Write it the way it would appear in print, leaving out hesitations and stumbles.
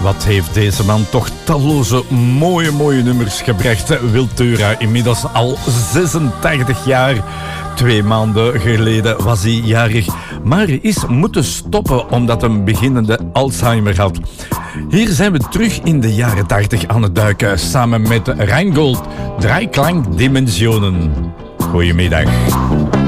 Wat heeft deze man toch talloze mooie nummers gebracht. Wiltura, inmiddels al 86 jaar. 2 maanden geleden was hij jarig, maar is moeten stoppen omdat hij een beginnende Alzheimer had. Hier zijn we terug in de jaren 80 aan het duiken, samen met Rheingold, Dreiklang Dimensionen. Goedemiddag.